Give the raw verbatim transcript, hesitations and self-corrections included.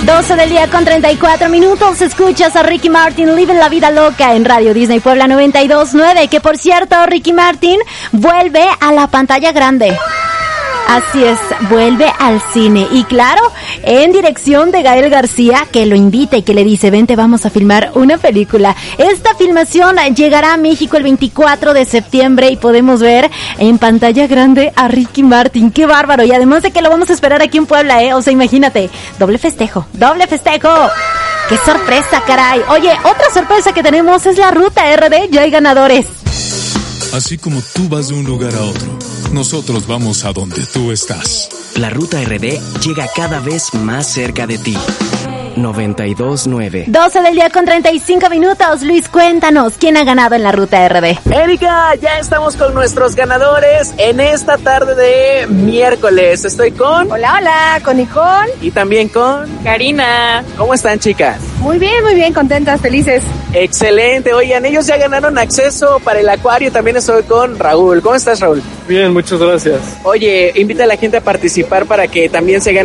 doce del día con treinta y cuatro minutos. Escuchas a Ricky Martin, Living la Vida Loca en Radio Disney Puebla noventa y dos punto nueve. Que por cierto, Ricky Martin vuelve a la pantalla grande. Así es, vuelve al cine. Y claro, en dirección de Gael García, que lo invita y que le dice, vente, vamos a filmar una película. Esta filmación llegará a México el veinticuatro de septiembre y podemos ver en pantalla grande a Ricky Martin. ¡Qué bárbaro! Y además de que lo vamos a esperar aquí en Puebla, ¿eh? O sea, imagínate, doble festejo, doble festejo. ¡Qué sorpresa, caray! Oye, otra sorpresa que tenemos es la Ruta R D. Ya hay ganadores. Así como tú vas de un lugar a otro, nosotros vamos a donde tú estás. La Ruta R D llega cada vez más cerca de ti. noventa y dos punto nueve. doce del día con treinta y cinco minutos. Luis, cuéntanos, ¿quién ha ganado en la Ruta R D? Erika, ya estamos con nuestros ganadores en esta tarde de miércoles. Estoy con... Hola, hola, con Nicole. Y también con... Karina. ¿Cómo están, chicas? Muy bien, muy bien, contentas, felices. Excelente. Oigan, ellos ya ganaron acceso para el acuario. También estoy con Raúl. ¿Cómo estás, Raúl? Bien, muchas gracias. Oye, invita a la gente a participar para que también se gane